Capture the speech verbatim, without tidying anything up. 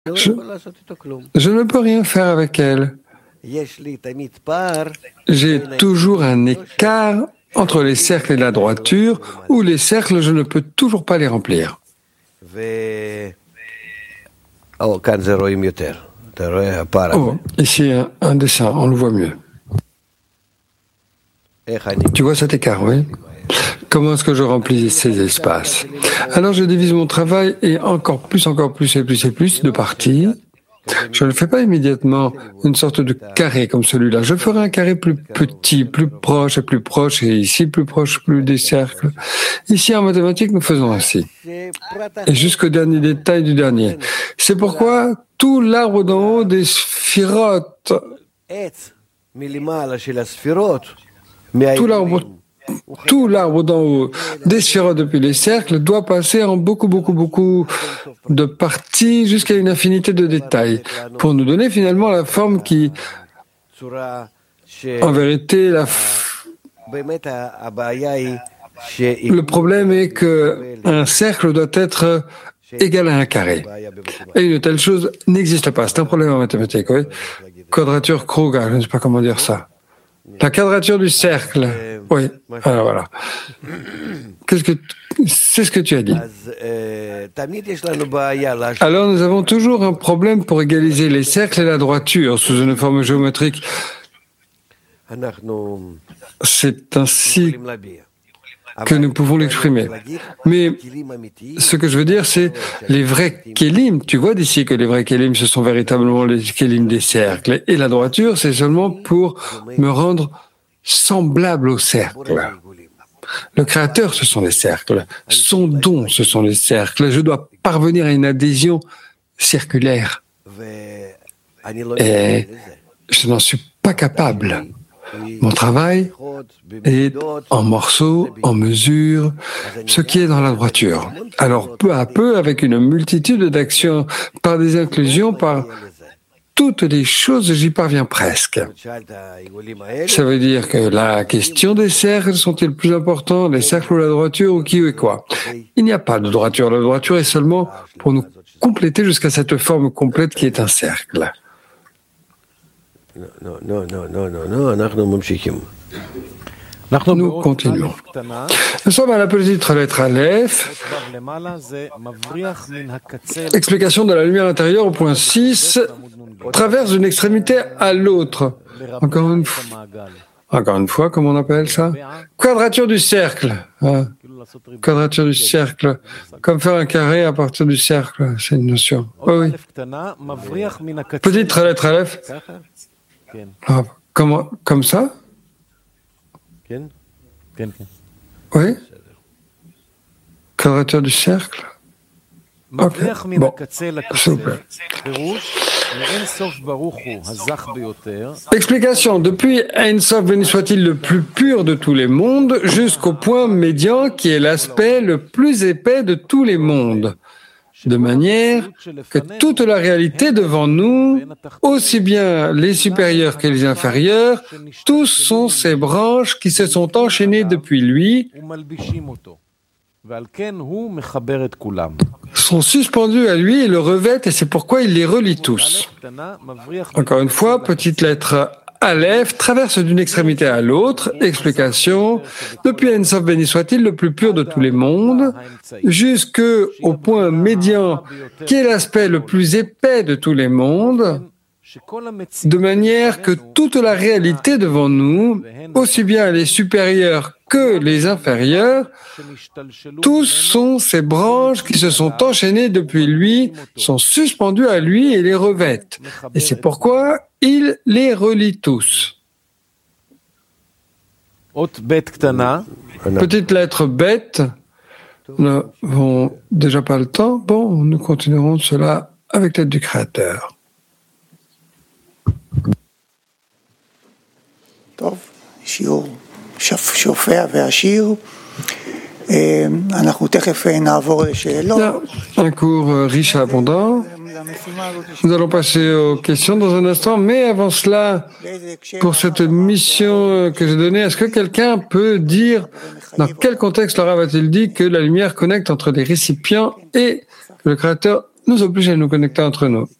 Je, je ne peux rien faire avec elle. J'ai toujours un écart entre les cercles et la droiture, où les cercles, je ne peux toujours pas les remplir. Oh, ici, un, un dessin, on le voit mieux. Tu vois cet écart, oui? Comment est-ce que je remplis ces espaces? Alors, je divise mon travail et encore plus, encore plus et plus et plus de parties. Je ne fais pas immédiatement une sorte de carré comme celui-là. Je ferai un carré plus petit, plus proche et plus proche, et ici plus proche, plus des cercles. Ici, en mathématiques, nous faisons ainsi. Et jusqu'au dernier détail du dernier. C'est pourquoi tout l'arbre d'en haut des sphirotes, tout l'arbre Tout l'arbre d'en haut, des sphirotes depuis les cercles, doit passer en beaucoup, beaucoup, beaucoup de parties jusqu'à une infinité de détails pour nous donner finalement la forme qui, en vérité, la f... le problème est que un cercle doit être égal à un carré. Et une telle chose n'existe pas. C'est un problème en mathématiques, oui. Quadrature Kruger, je ne sais pas comment dire ça. La quadrature du cercle. Oui, alors voilà. Qu'est-ce que c'est ce que tu as dit. Alors nous avons toujours un problème pour égaliser les cercles et la droiture sous une forme géométrique. C'est ainsi que nous pouvons l'exprimer. Mais ce que je veux dire, c'est les vrais kélim. Tu vois d'ici que les vrais kélim, ce sont véritablement les kélim des cercles. Et la droiture, c'est seulement pour me rendre semblable au cercle. Le créateur, ce sont les cercles. Son don, ce sont les cercles. Je dois parvenir à une adhésion circulaire. Et je n'en suis pas capable. Mon travail est en morceaux, en mesures, ce qui est dans la droiture. Alors, peu à peu, avec une multitude d'actions, par des inclusions, par toutes les choses, j'y parviens presque. Ça veut dire que la question des cercles sont-ils plus importants, les cercles ou la droiture, ou qui ou quoi? Il n'y a pas de droiture. La droiture est seulement pour nous compléter jusqu'à cette forme complète qui est un cercle. Non, non, non, non, non, non, nous continuons. Nous sommes à la petite lettre Aleph. Explication de la lumière intérieure au point six. Traverse d'une extrémité à l'autre. Encore une fois. Encore une fois, comment on appelle ça? Quadrature du cercle. Hein? Quadrature du cercle. Comme faire un carré à partir du cercle. C'est une notion. Oui, oui. Petite lettre Aleph. Ah, comment, comme ça? Oui. Quadrature du cercle. Okay. Bon, s'il vous plaît. Explication. Depuis Ein Sof, béni soit-il, le plus pur de tous les mondes, jusqu'au point médian qui est l'aspect le plus épais de tous les mondes. De manière que toute la réalité devant nous, aussi bien les supérieurs que les inférieurs, tous sont ces branches qui se sont enchaînées depuis lui, sont suspendus à lui et le revêtent, et c'est pourquoi il les relie tous. Encore une fois, petite lettre Aleph traverse d'une extrémité à l'autre. Explication. Depuis Ein Sof, béni soit-il, le plus pur de tous les mondes, jusqu'au point médian qui est l'aspect le plus épais de tous les mondes, de manière que toute la réalité devant nous, aussi bien les supérieurs que les inférieurs, tous sont ces branches qui se sont enchaînées depuis lui, sont suspendues à lui et les revêtent. Et c'est pourquoi il les relie tous. Petite lettre bête. Nous n'avons déjà pas le temps. Bon, nous continuerons cela avec l'aide du Créateur. טוב, שיעור שופע ועשיר. אנחנו תכף נעבור לשאלות. Un cours riche et abondant. Nous allons passer aux questions dans un instant, mais avant cela, pour cette mission que j'ai donnée, est-ce que quelqu'un peut dire dans quel contexte le Rav a-t-il dit que la lumière connecte entre des récipients et que le Créateur nous oblige à nous connecter entre nous.